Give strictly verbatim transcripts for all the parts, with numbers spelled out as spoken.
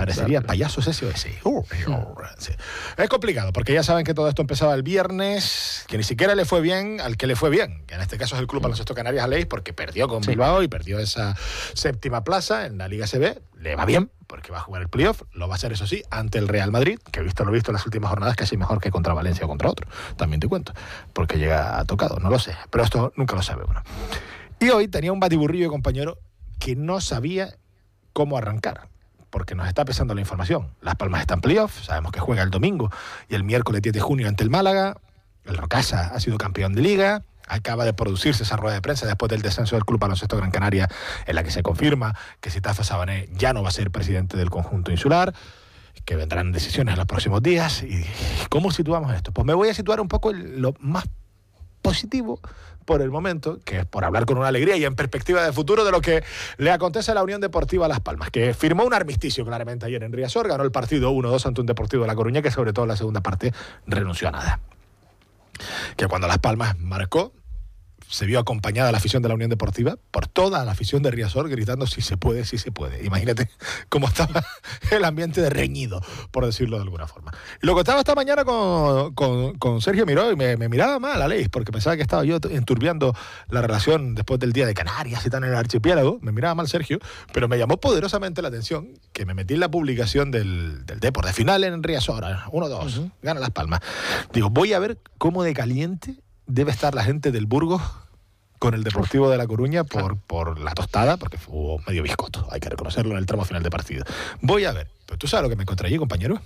Parecería Exacto. payasos ese o ese. Uh, sí. Es complicado, porque ya saben que todo esto empezaba el viernes, que ni siquiera le fue bien al que le fue bien, que en este caso es el Club Baloncesto Canarias Aleix, porque perdió con Sí. Bilbao y perdió esa séptima plaza en la Liga S B. Le va bien, porque va a jugar el playoff, lo va a hacer, eso sí, ante el Real Madrid, que visto lo visto en las últimas jornadas, casi mejor que contra Valencia o contra otro. También te cuento, porque llega tocado, no lo sé, pero esto nunca lo sabe uno. Y hoy tenía un batiburrillo de compañero que no sabía cómo arrancar, porque nos está pesando la información. Las Palmas está en playoff, sabemos que juega el domingo y el miércoles diez de junio ante el Málaga. El Rocasa ha sido campeón de Liga. Acaba de producirse esa rueda de prensa después del descenso del Club Baloncesto Gran Canaria, en la que se confirma que Sitafa Sabané ya no va a ser presidente del conjunto insular, que vendrán decisiones en los próximos días. ¿Y cómo situamos esto? Pues me voy a situar un poco en lo más positivo por el momento, que es por hablar con una alegría y en perspectiva de futuro de lo que le acontece a la Unión Deportiva Las Palmas, que firmó un armisticio claramente ayer en Riazor, ganó el partido uno dos ante un Deportivo de La Coruña, que sobre todo en la segunda parte renunció a nada. Que cuando Las Palmas marcó, se vio acompañada la afición de la Unión Deportiva por toda la afición de Riazor gritando si se puede, si se puede. Imagínate cómo estaba el ambiente de reñido, por decirlo de alguna forma. Y lo contaba esta mañana con, con, con Sergio Miró y me, me miraba mal, Aleix, porque pensaba que estaba yo enturbiando la relación después del Día de Canarias y tal en el archipiélago. Me miraba mal Sergio, pero me llamó poderosamente la atención que me metí en la publicación del, del Depor, de final en Riazor, uno dos, uh-huh. Gana Las Palmas. Digo, voy a ver cómo de caliente debe estar la gente del Burgos con el Deportivo de La Coruña por, por la tostada, porque fue medio biscoto, hay que reconocerlo, en el tramo final de partido. Voy a ver, pero ¿tú sabes lo que me encontré allí, compañero?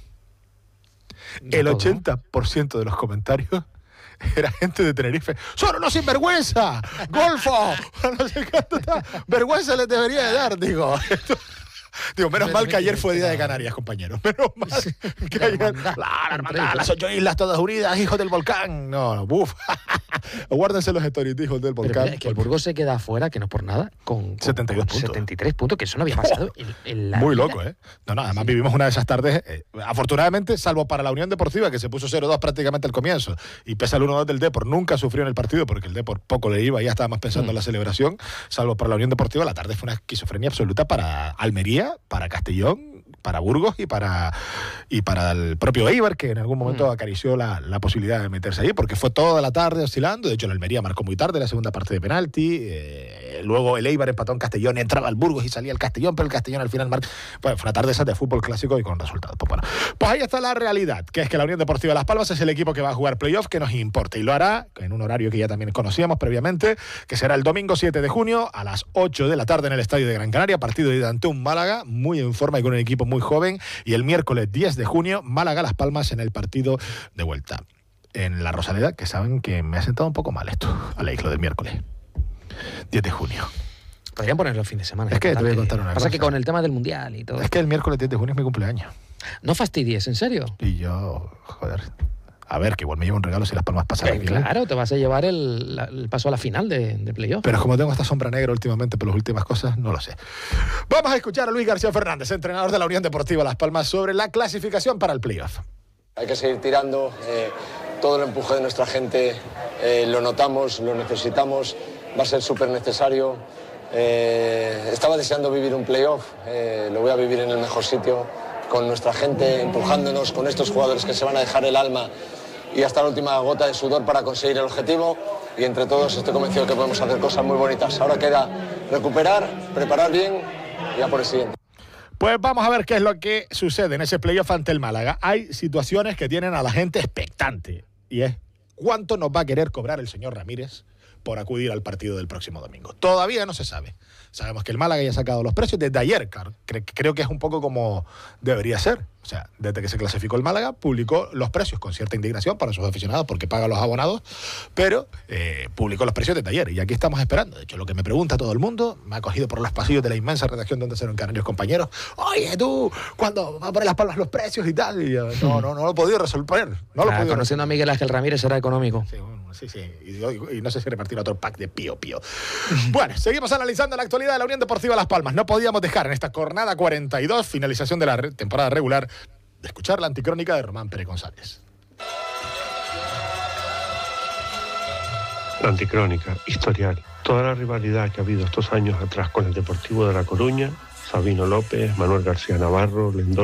No, el ochenta por ciento de los comentarios era gente de Tenerife. ¡Son unos sinvergüenza! ¡Golfo! No sé cuánto está. Vergüenza les debería de dar, digo. Esto... Digo, menos mal que ayer fue Día de Canarias, compañeros. Menos mal que ayer... La hermandad, las ocho islas todas unidas, hijos del volcán. No, no, buf. Guárdense los stories, hijos del volcán. Pero mira, que el Burgos se queda afuera, que no por nada, con, con setenta y dos puntos. setenta y tres puntos, que eso no había pasado oh, en, en la Muy vida. loco, ¿eh? No, no, además sí. vivimos una de esas tardes, eh, afortunadamente, salvo para la Unión Deportiva, que se puso cero dos prácticamente al comienzo, y pese al uno dos del Depor, nunca sufrió en el partido, porque el Depor poco le iba, ya estaba más pensando mm. en la celebración, salvo para la Unión Deportiva, la tarde fue una esquizofrenia absoluta para Almería, para Castellón, para Burgos y para y para el propio Eibar, que en algún momento mm. acarició la, la posibilidad de meterse ahí, porque fue toda la tarde oscilando. De hecho, el Almería marcó muy tarde la segunda parte de penalti, eh, luego el Eibar empató en Castellón, entraba al Burgos y salía el Castellón, pero el Castellón al final marcó. Bueno, fue una tarde esa de fútbol clásico y con resultados. Pues bueno, pues ahí está la realidad, que es que la Unión Deportiva Las Palmas es el equipo que va a jugar playoff, que nos importa, y lo hará en un horario que ya también conocíamos previamente, que será el domingo siete de junio a las ocho de la tarde en el Estadio de Gran Canaria, partido de ante un Málaga muy en forma y con un equipo muy joven, y el miércoles diez de junio Málaga Las Palmas en el partido de vuelta en la Rosaleda, que saben que me ha sentado un poco mal esto, Aleix, lo del miércoles diez de junio. Podrían ponerlo el fin de semana. Es que te voy a contar una Pasa cosa. que con el tema del Mundial y todo. Es que el miércoles diez de junio es mi cumpleaños. No fastidies, ¿en serio? Y yo, joder, a ver, que igual me llevo un regalo si Las Palmas pasan eh, Claro, te vas a llevar el, el paso a la final de, de playoff. Pero como tengo esta sombra negra últimamente por las últimas cosas, no lo sé. Vamos a escuchar a Luis García Fernández, entrenador de la Unión Deportiva Las Palmas, sobre la clasificación para el playoff. Hay que seguir tirando, eh, todo el empuje de nuestra gente eh, lo notamos, lo necesitamos, va a ser súper necesario. Eh, estaba deseando vivir un playoff, eh, lo voy a vivir en el mejor sitio, con nuestra gente empujándonos, con estos jugadores que se van a dejar el alma y hasta la última gota de sudor para conseguir el objetivo, y entre todos estoy convencido de que podemos hacer cosas muy bonitas. Ahora queda recuperar, preparar bien y ya por el siguiente. Pues vamos a ver qué es lo que sucede en ese playoff ante el Málaga. Hay situaciones que tienen a la gente expectante, y es ¿cuánto nos va a querer cobrar el señor Ramírez por acudir al partido del próximo domingo? Todavía no se sabe. Sabemos que el Málaga ya ha sacado los precios desde ayer, claro. Cre- creo que es un poco como debería ser. O sea, desde que se clasificó el Málaga, publicó los precios con cierta indignación para sus aficionados porque paga los abonados, pero eh, publicó los precios desde ayer y aquí estamos esperando. De hecho, lo que me pregunta todo el mundo, me ha cogido por los pasillos de la inmensa redacción donde se Canarios compañeros, oye, tú, ¿cuándo va a poner Las Palmas los precios y tal? Y yo, no, no, no lo he podido resolver. No ah, lo he podido conociendo resolver. a Miguel Ángel Ramírez será económico. Sí, bueno, sí, sí. Y, y, y no sé si repartir otro pack de pío pío. Bueno, seguimos analizando la actualidad de la Unión Deportiva Las Palmas. No podíamos dejar en esta jornada cuarenta y dos, finalización de la re- temporada regular, de escuchar la anticrónica de Román Pérez González. La anticrónica, historial. Toda la rivalidad que ha habido estos años atrás con el Deportivo de La Coruña, Sabino López, Manuel García Navarro, Lendó